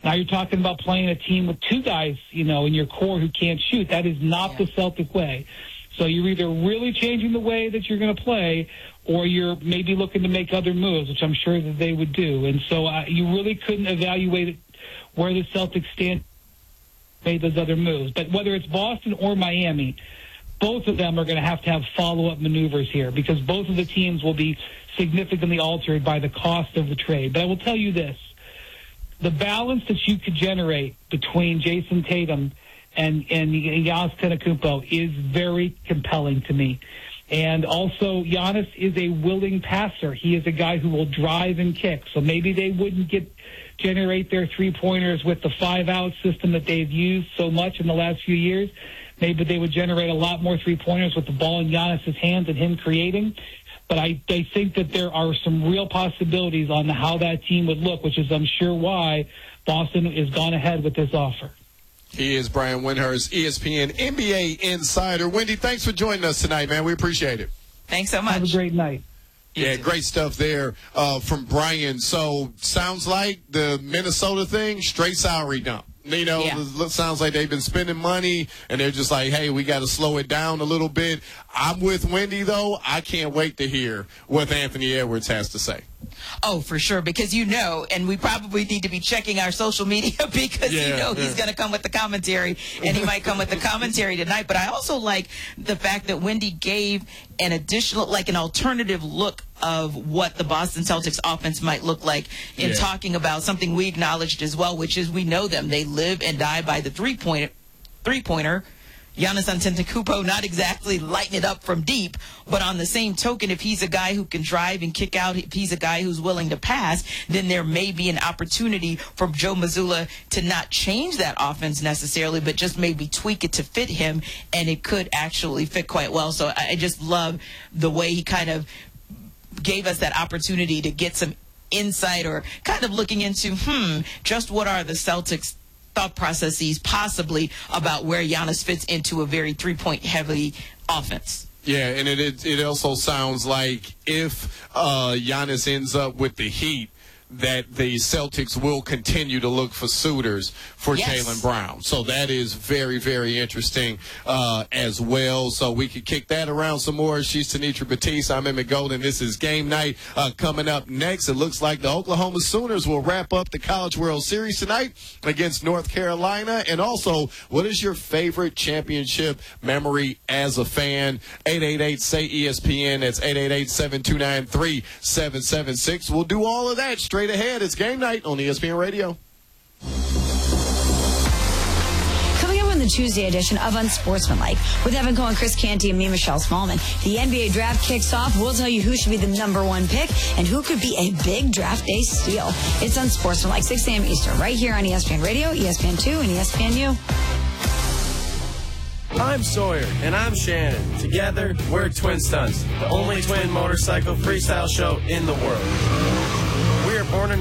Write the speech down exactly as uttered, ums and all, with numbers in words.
Now you're talking about playing a team with two guys, you know, in your core who can't shoot. That is not yeah. the Celtic way. So you're either really changing the way that you're going to play, or you're maybe looking to make other moves, which I'm sure that they would do. And so uh, you really couldn't evaluate where the Celtics stand, made those other moves. But whether it's Boston or Miami, both of them are going to have to have follow-up maneuvers here, because both of the teams will be significantly altered by the cost of the trade. But I will tell you this. The balance that you could generate between Jason Tatum and, and Giannis Antetokounmpo is very compelling to me. And also, Giannis is a willing passer. He is a guy who will drive and kick. So maybe they wouldn't get generate their three-pointers with the five-out system that they've used so much in the last few years. Maybe they would generate a lot more three-pointers with the ball in Giannis's hands and him creating. But I, I think that there are some real possibilities on how that team would look, which is, I'm sure, why Boston has gone ahead with this offer. He is Brian Windhorst, E S P N N B A Insider. Wendy, thanks for joining us tonight, man. We appreciate it. Thanks so much. Have a great night. Yeah, great stuff there uh, from Brian. So sounds like the Minnesota thing, straight salary dump. You know, yeah. it sounds like they've been spending money, and they're just like, hey, we got to slow it down a little bit. I'm with Wendy, though. I can't wait to hear what Anthony Edwards has to say. Oh, for sure, because you know, and we probably need to be checking our social media because yeah, you know yeah. he's going to come with the commentary, and he might come with the commentary tonight. But I also like the fact that Wendy gave an additional, like an alternative look of what the Boston Celtics offense might look like in yeah. talking about something we acknowledged as well, which is we know them. They live and die by the three-pointer. Three-pointer. Giannis Antetokounmpo not exactly lighting it up from deep, but on the same token, if he's a guy who can drive and kick out, if he's a guy who's willing to pass, then there may be an opportunity for Joe Mazzulla to not change that offense necessarily, but just maybe tweak it to fit him, and it could actually fit quite well. So I just love the way he kind of gave us that opportunity to get some insight or kind of looking into, hmm, just what are the Celtics' thought processes possibly about where Giannis fits into a very three-point heavy offense. Yeah, and it it, it also sounds like if uh, Giannis ends up with the Heat, that the Celtics will continue to look for suitors for yes. Jaylen Brown. So that is very, very interesting uh, as well. So we could kick that around some more. She's Tenitra Batiste. I'm Emmett Golden. This is Game Night uh, coming up next. It looks like the Oklahoma Sooners will wrap up the College World Series tonight against North Carolina. And also, what is your favorite championship memory as a fan? eight eight eight, S A Y, E S P N. That's eight eight eight, seven two nine, three seven seven six. We'll do all of that straight Straight ahead, it's Game Night on E S P N Radio. Coming up on the Tuesday edition of Unsportsmanlike with Evan Cohen, Chris Canty, and me, Michelle Smallman. The N B A draft kicks off. We'll tell you who should be the number one pick and who could be a big draft day steal. It's Unsportsmanlike, six a.m. Eastern, right here on E S P N Radio, E S P N two, and E S P N U. I'm Sawyer. And I'm Shannon. Together, we're Twin Stunts, the only twin motorcycle freestyle show in the world. We are born in